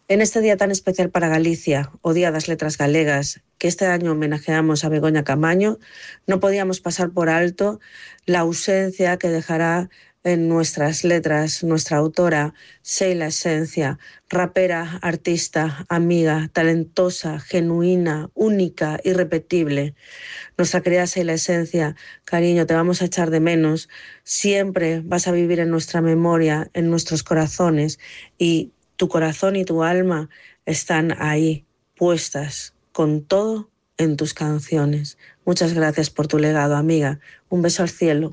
En este día tan especial para Galicia, o Día das Letras Galegas, que este año homenajeamos a Begoña Camaño, no podíamos pasar por alto la ausencia que dejará en nuestras letras nuestra autora, Sheila Esencia, rapera, artista, amiga, talentosa, genuina, única, irrepetible. Nuestra querida Sheila Esencia, cariño, te vamos a echar de menos. Siempre vas a vivir en nuestra memoria, en nuestros corazones, y tu corazón y tu alma están ahí, puestas, con todo en tus canciones. Muchas gracias por tu legado, amiga. Un beso al cielo.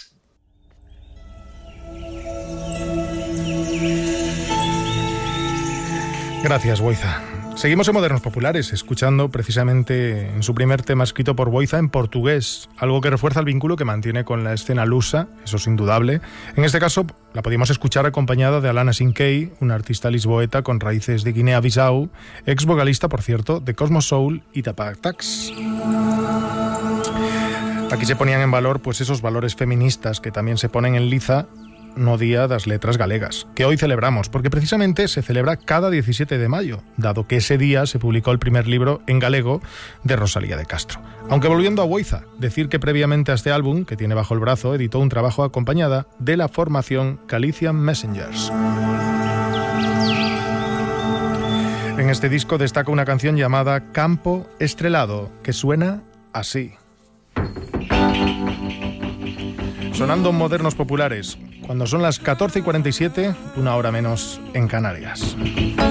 Gracias, Boiza. Seguimos en Modernos Populares, escuchando precisamente en su primer tema escrito por Boiza en portugués, algo que refuerza el vínculo que mantiene con la escena lusa, eso es indudable. En este caso, la podíamos escuchar acompañada de Alana Sinkei, una artista lisboeta con raíces de Guinea-Bissau, ex vocalista, por cierto, de Cosmos Soul y Tapatax. Aquí se ponían en valor pues esos valores feministas que también se ponen en liza no Día das Letras Galegas, que hoy celebramos, porque precisamente se celebra cada 17 de mayo, dado que ese día se publicó el primer libro en galego de Rosalía de Castro. Aunque volviendo a Boiza, decir que previamente a este álbum, que tiene bajo el brazo, editó un trabajo acompañada de la formación Galician Messengers. En este disco destaca una canción llamada Campo Estrelado, que suena así. Sonando en Modernos Populares, cuando son las 14:47, una hora menos en Canarias.